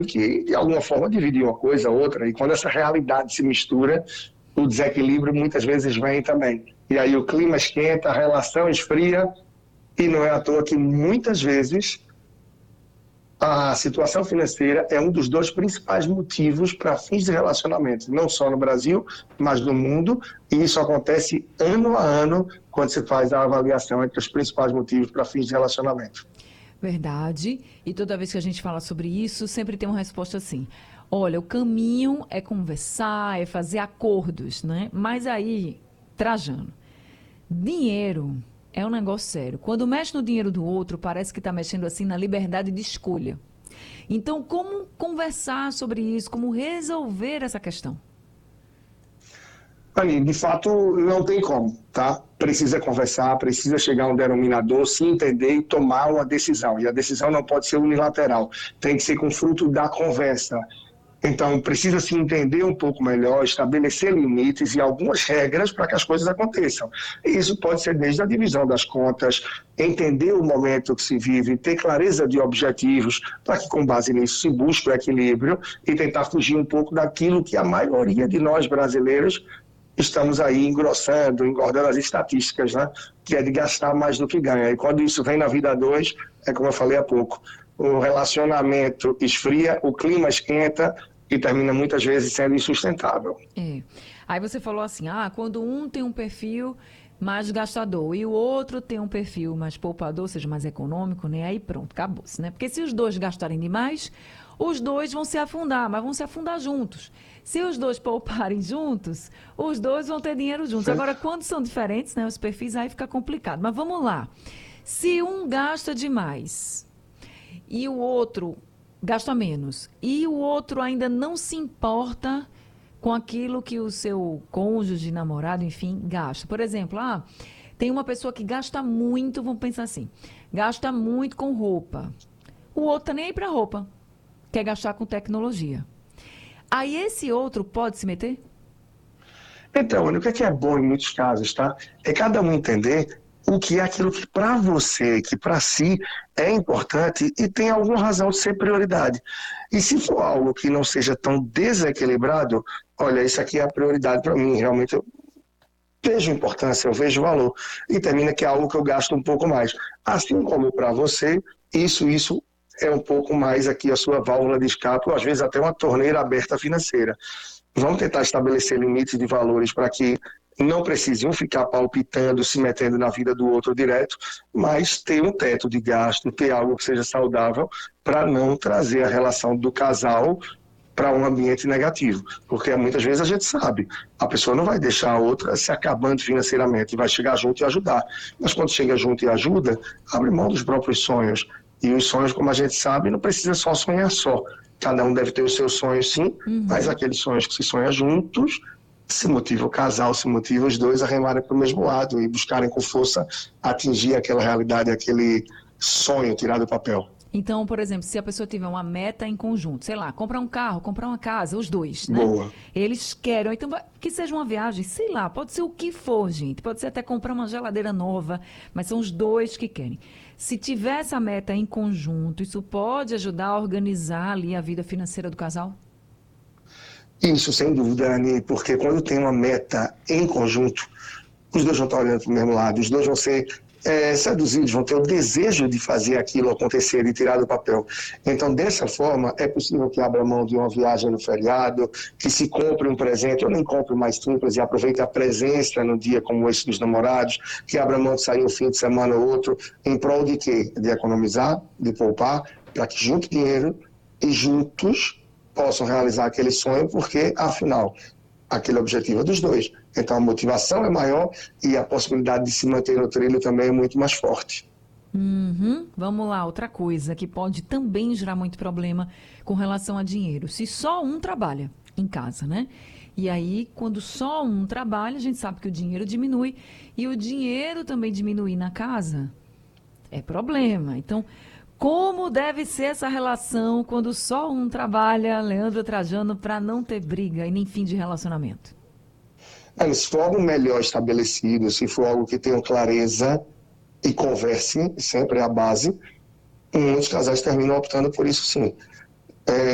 que, de alguma forma, dividir uma coisa ou outra. E quando essa realidade se mistura, o desequilíbrio muitas vezes vem também. E aí o clima esquenta, a relação esfria, e não é à toa que muitas vezes a situação financeira é um dos dois principais motivos para fins de relacionamento, não só no Brasil, mas no mundo, e isso acontece ano a ano quando se faz a avaliação entre os principais motivos para fins de relacionamento. Verdade. E toda vez que a gente fala sobre isso, sempre tem uma resposta assim. Olha, o caminho é conversar, é fazer acordos, né? Mas aí, Trajano, dinheiro é um negócio sério. Quando mexe no dinheiro do outro, parece que está mexendo assim na liberdade de escolha. Então, como conversar sobre isso? Como resolver essa questão? Ali, de fato, não tem como, tá? Precisa conversar, precisa chegar a um denominador, se entender e tomar uma decisão. E a decisão não pode ser unilateral, tem que ser com fruto da conversa. Então, precisa se entender um pouco melhor, estabelecer limites e algumas regras para que as coisas aconteçam. E isso pode ser desde a divisão das contas, entender o momento que se vive, ter clareza de objetivos, para que, com base nisso, se busque o equilíbrio e tentar fugir um pouco daquilo que a maioria de nós brasileiros estamos aí engrossando, engordando as estatísticas, né? Que é de gastar mais do que ganha. E quando isso vem na vida a dois, é como eu falei há pouco, o relacionamento esfria, o clima esquenta e termina muitas vezes sendo insustentável. É. Aí você falou assim, quando um tem um perfil mais gastador e o outro tem um perfil mais poupador, ou seja, mais econômico, né? Aí pronto, acabou-se, né? Porque se os dois gastarem demais, os dois vão se afundar, mas vão se afundar juntos. Se os dois pouparem juntos, os dois vão ter dinheiro juntos. Agora, quando são diferentes, né, os perfis, aí fica complicado. Mas vamos lá. Se um gasta demais e o outro gasta menos, e o outro ainda não se importa com aquilo que o seu cônjuge, namorado, enfim, gasta. Por exemplo, tem uma pessoa que gasta muito, vamos pensar assim, gasta muito com roupa. O outro tá nem aí para roupa, quer gastar com tecnologia. Aí esse outro pode se meter? Então, o que é bom em muitos casos, tá? É cada um entender o que é aquilo que para você, que para si é importante e tem alguma razão de ser prioridade. E se for algo que não seja tão desequilibrado, olha, isso aqui é a prioridade para mim, realmente eu vejo importância, eu vejo valor. E termina que é algo que eu gasto um pouco mais. Assim como para você, isso é um pouco mais aqui a sua válvula de escape, ou às vezes até uma torneira aberta financeira. Vamos tentar estabelecer limites de valores para que não precise um ficar palpitando, se metendo na vida do outro direto, mas ter um teto de gasto, ter algo que seja saudável para não trazer a relação do casal para um ambiente negativo. Porque muitas vezes a gente sabe, a pessoa não vai deixar a outra se acabando financeiramente, vai chegar junto e ajudar. Mas quando chega junto e ajuda, abre mão dos próprios sonhos. E os sonhos, como a gente sabe, não precisa só sonhar só. Cada um deve ter os seus sonhos, sim, mas aqueles sonhos que se sonham juntos, se motiva o casal, se motiva os dois a remarem para o mesmo lado e buscarem com força atingir aquela realidade, aquele sonho tirado do papel. Então, por exemplo, se a pessoa tiver uma meta em conjunto, sei lá, comprar um carro, comprar uma casa, os dois, né? Boa. Eles querem, ou então que seja uma viagem, sei lá, pode ser o que for, gente. Pode ser até comprar uma geladeira nova, mas são os dois que querem. Se tiver essa meta em conjunto, isso pode ajudar a organizar ali a vida financeira do casal? Isso, sem dúvida, Anny, porque quando tem uma meta em conjunto, os dois vão estar olhando para o mesmo lado, os dois vão ser seduzidos, vão ter o desejo de fazer aquilo acontecer, de tirar do papel. Então, dessa forma, é possível que abra mão de uma viagem no feriado, que se compre um presente, ou nem compre mais simples e aproveite a presença no dia como esse dos namorados, que abra mão de sair um fim de semana ou outro, em prol de quê? De economizar, de poupar, para que junte dinheiro e juntos possam realizar aquele sonho, porque, afinal, aquele objetivo é dos dois. Então, a motivação é maior e a possibilidade de se manter no trilho também é muito mais forte. Vamos lá, outra coisa que pode também gerar muito problema com relação a dinheiro. Se só um trabalha em casa, né? E aí, quando só um trabalha, a gente sabe que o dinheiro diminui e o dinheiro também diminuir na casa é problema. Então, como deve ser essa relação quando só um trabalha, Leandro Trajano, para não ter briga e nem fim de relacionamento? Mas se for algo melhor estabelecido, se for algo que tenha clareza e converse, sempre é a base, muitos casais terminam optando por isso sim.